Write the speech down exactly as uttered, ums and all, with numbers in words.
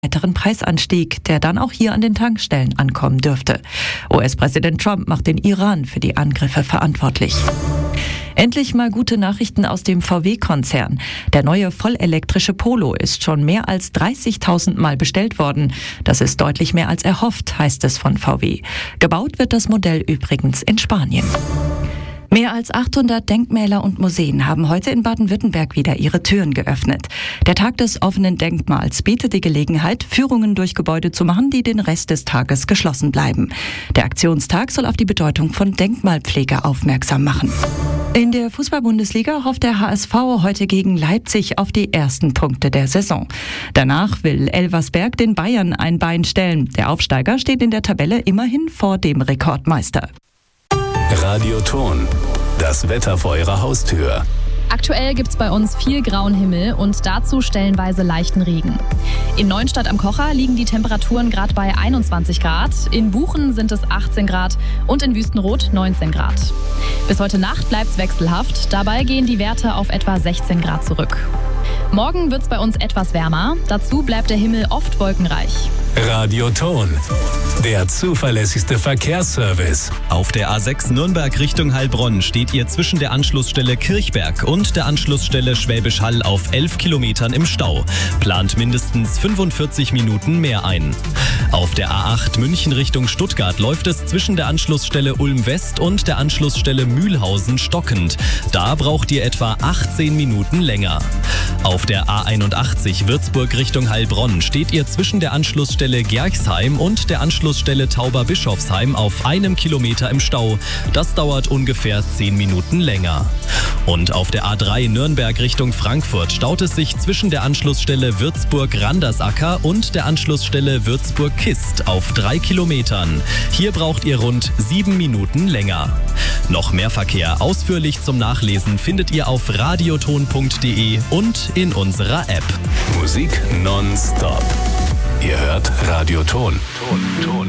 weiteren Preisanstieg, der dann auch hier an den Tankstellen ankommen dürfte. U S-Präsident Trump macht den Iran für die Angriffe verantwortlich. Endlich mal gute Nachrichten aus dem V W-Konzern. Der neue vollelektrische Polo ist schon mehr als dreißigtausend Mal bestellt worden. Das ist deutlich mehr als erhofft, heißt es von V W. Gebaut wird das Modell übrigens in Spanien. Mehr als achthundert Denkmäler und Museen haben heute in Baden-Württemberg wieder ihre Türen geöffnet. Der Tag des offenen Denkmals bietet die Gelegenheit, Führungen durch Gebäude zu machen, die den Rest des Tages geschlossen bleiben. Der Aktionstag soll auf die Bedeutung von Denkmalpflege aufmerksam machen. In der Fußball-Bundesliga hofft der H S V heute gegen Leipzig auf die ersten Punkte der Saison. Danach will Elversberg den Bayern ein Bein stellen. Der Aufsteiger steht in der Tabelle immerhin vor dem Rekordmeister. Radioton, das Wetter vor Ihrer Haustür. Aktuell gibt's bei uns viel grauen Himmel und dazu stellenweise leichten Regen. In Neuenstadt am Kocher liegen die Temperaturen gerade bei einundzwanzig Grad, in Buchen sind es achtzehn Grad und in Wüstenrot neunzehn Grad. Bis heute Nacht bleibt's wechselhaft, dabei gehen die Werte auf etwa sechzehn Grad zurück. Morgen wird's bei uns etwas wärmer, dazu bleibt der Himmel oft wolkenreich. Radioton, der zuverlässigste Verkehrsservice. Auf der A sechs Nürnberg Richtung Heilbronn steht ihr zwischen der Anschlussstelle Kirchberg und der Anschlussstelle Schwäbisch Hall auf elf Kilometern im Stau. Plant mindestens fünfundvierzig Minuten mehr ein. Auf der A acht München Richtung Stuttgart läuft es zwischen der Anschlussstelle Ulm West und der Anschlussstelle Mühlhausen stockend. Da braucht ihr etwa achtzehn Minuten länger. Auf der A einundachtzig Würzburg Richtung Heilbronn steht ihr zwischen der Anschlussstelle Gerchsheim und der Anschlussstelle Tauberbischofsheim auf einem Kilometer im Stau. Das dauert ungefähr zehn Minuten länger. Und auf der A drei Nürnberg Richtung Frankfurt staut es sich zwischen der Anschlussstelle Würzburg-Randersacker und der Anschlussstelle Würzburg-Kist auf drei Kilometern. Hier braucht ihr rund sieben Minuten länger. Noch mehr Verkehr ausführlich zum Nachlesen findet ihr auf radioton punkt de und in unserer App. Musik nonstop. Ihr hört Radioton. Ton, Ton.